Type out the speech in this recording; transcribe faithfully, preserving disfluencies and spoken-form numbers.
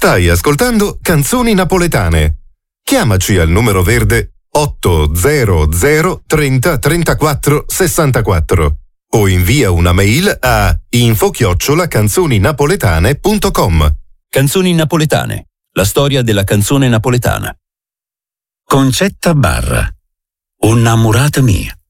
Stai ascoltando Canzoni Napoletane. Chiamaci al numero verde otto zero zero trenta trentaquattro sessantaquattro o invia una mail a info chiocciola canzoninapoletane punto com. Canzoni Napoletane, la storia della canzone napoletana. Concetta Barra, innamorata mia.